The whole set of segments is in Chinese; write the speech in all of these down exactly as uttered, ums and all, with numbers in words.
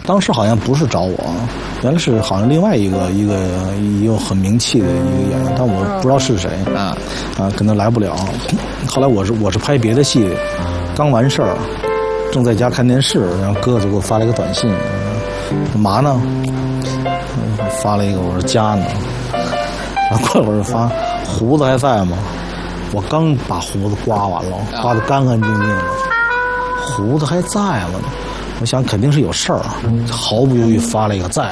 当时好像不是找我，原来是好像另外一个一个一个很名气的一个演员，但我不知道是谁啊啊，可能来不了。后来我是我是拍别的戏，刚完事儿，正在家看电视，然后哥哥就给我发了一个短信，干嘛呢？发了一个我说家呢，然后过了会儿发胡子还在吗？我刚把胡子刮完了，刮得干干净净的，胡子还在了呢。我想肯定是有事儿，毫不犹豫发了一个在。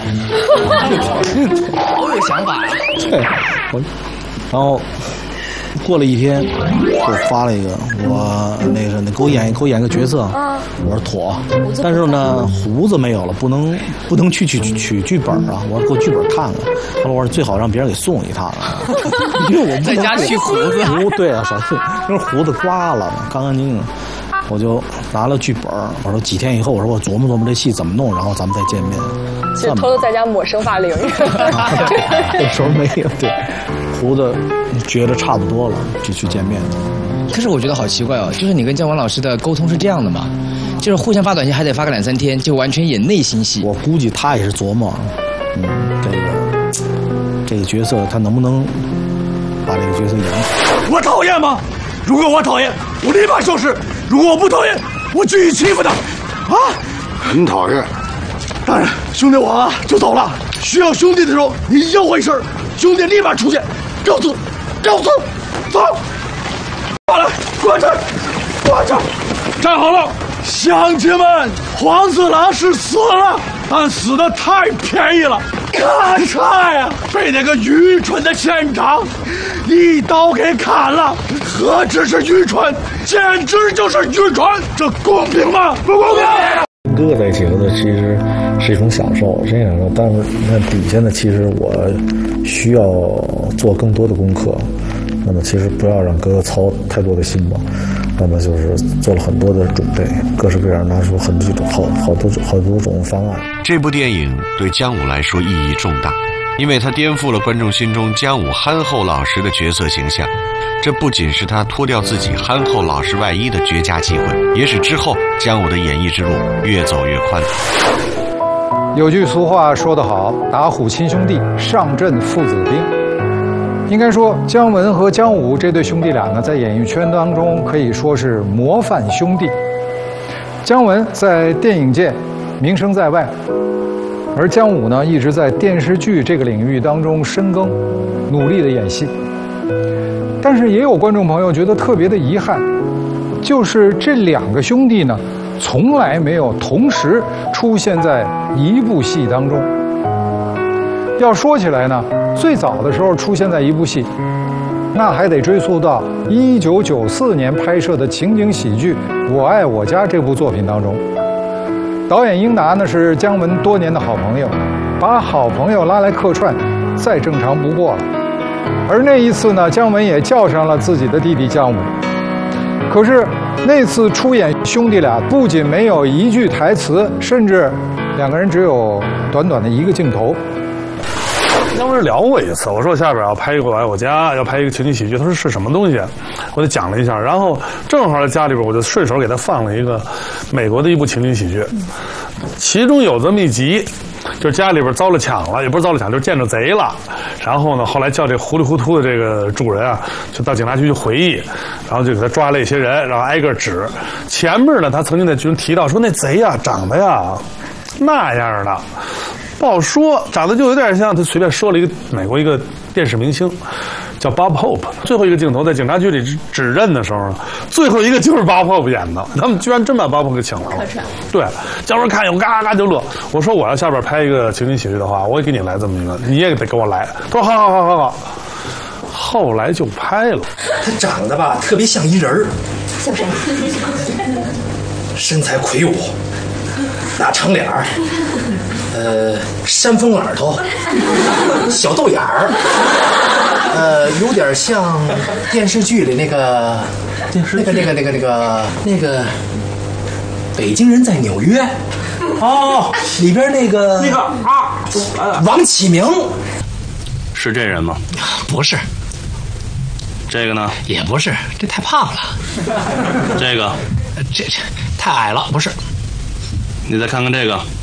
好有想法。 对，我，然后过了一天，给我发了一个，我那个那给我演给我演个角色，我说妥，但是呢胡子没有了，不能不能去取取取剧本啊，我说给我剧本看看。后来我说最好让别人给送一趟啊，因为我在家去胡子， 胡对啊，少因为胡子刮了嘛，干干净净。我就拿了剧本，我说几天以后，我说我琢磨琢磨这戏怎么弄，然后咱们再见面。 其实偷偷在家抹生发灵。 那时候没有，对，胡子觉得差不多了，就去见面。 可是我觉得好奇怪哦，就是你跟姜文老师的沟通是这样的嘛，就是互相发短信还得发个两三天，就完全演内心戏。 我估计他也是琢磨，嗯，这个这个角色他能不能把这个角色演好。 我讨厌吗？如果我讨厌，我立马消失；如果我不讨厌，我继续欺负他。啊， 很讨厌。 当然，兄弟我啊就走了。需要兄弟的时候，你一叫我一声，兄弟立马出现。告辞，告辞，走。过来，过去，过去，站好了，乡亲们，黄四郎是死了，但死的太便宜了。咔嚓呀！被那个愚蠢的县长一刀给砍了，何止是愚蠢，简直就是愚蠢！这公平吗？不公平！ 跟哥哥在一起，我觉得其实是一种享受，是一种享受。但是那底下呢，其实我需要做更多的功课。那么其实不要让哥哥操太多的心吧。那么就是做了很多的准备，各式各样拿出很多种好好多好多种方案。 这部电影对姜武来说意义重大，因为他颠覆了观众心中姜武憨厚老实的角色形象。这不仅是他脱掉自己憨厚老实外衣的绝佳机会，也使之后姜武的演艺之路越走越宽。 有句俗话说得好，打虎亲兄弟，上阵父子兵。应该说，姜文和姜武这对兄弟俩呢，在演艺圈当中可以说是模范兄弟。姜文在电影界名声在外，而姜武呢，一直在电视剧这个领域当中深耕，努力的演戏。但是也有观众朋友觉得特别的遗憾，就是这两个兄弟呢，从来没有同时出现在一部戏当中。要说起来呢，最早的时候出现在一部戏，那还得追溯到一九九四年拍摄的情景喜剧《我爱我家》这部作品当中。导演英达呢是姜文多年的好朋友，把好朋友拉来客串，再正常不过了。而那一次呢，姜文也叫上了自己的弟弟姜武。可是那次出演兄弟俩，不仅没有一句台词，甚至两个人只有短短的一个镜头。 姜文聊过一次，我说下边要拍一个《我爱我家》，要拍一个情景喜剧，他说是什么东西，我就讲了一下，然后正好在家里边，我就顺手给他放了一个美国的一部情景喜剧，其中有这么一集，就是家里边遭了抢了，也不是遭了抢，就是见着贼了，然后呢，后来叫这糊里糊涂的这个主人啊，就到警察局去回忆，然后就给他抓了一些人，然后挨个指。前面呢，他曾经在剧中提到说，那贼呀长得呀那样的。不好说，长得就有点像，他随便说了一个美国一个电视明星，叫 Bob Hope。最后一个镜头在警察局里指认的时候，最后一个就是 Bob Hope 演的，他们居然真把 Bob Hope 给请来了。对，姜文看有嘎嘎就乐。我说我要下边拍一个情景喜剧的话，我也给你来这么一个，你也得给我来。他说好好好好好。后来就拍了。 他长得吧特别像一人儿， 像谁？ 身材魁梧，大长脸儿。呃，山峰耳朵，小豆眼儿，呃，有点像电视剧里那个，那个那个那个那个那个，北京人在纽约，哦，里边那个那个啊，王启明， 是这人吗？ 不是。 这个呢？ 也不是，这太胖了。 这个， 这这太矮了，不是。 你再看看这个。